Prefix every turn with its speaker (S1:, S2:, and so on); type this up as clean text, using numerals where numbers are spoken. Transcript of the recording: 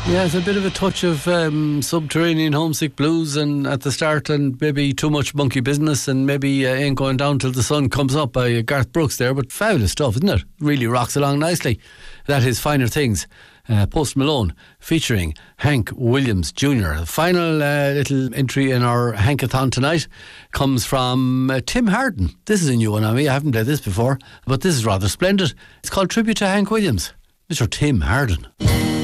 S1: Yeah, it's a bit of a touch of subterranean homesick blues and at the start, and maybe too much monkey business, and maybe Ain't Going Down Till the Sun Comes Up by Garth Brooks there, but fabulous stuff, isn't it? Really rocks along nicely. That is Finer Things, Post Malone featuring Hank Williams Jr. The final little entry in our Hankathon tonight comes from Tim Harden. This is a new one on me, I haven't played this before, but this is rather splendid. It's called Tribute to Hank Williams. Mr. Tim Harden.